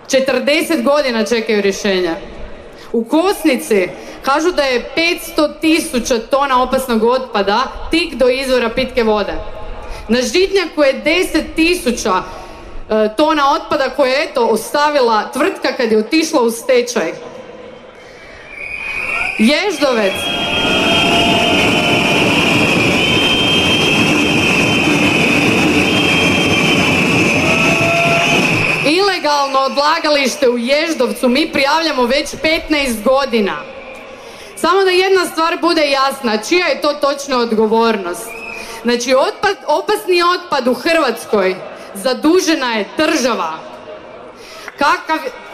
40 godina čekaju rješenja. U Kosnici kažu da je 500.000 tona opasnog otpada tik do izvora pitke vode. Na Žitnjaku je 10.000 tona otpada koje je ostavila tvrtka kad je otišla u stečaj. Ježdovec. Ilegalno odlagalište u Ježdovcu mi prijavljamo već 15 godina. Samo da jedna stvar bude jasna, čija je to točno odgovornost? Znači, opasni otpad u Hrvatskoj zadužena je država.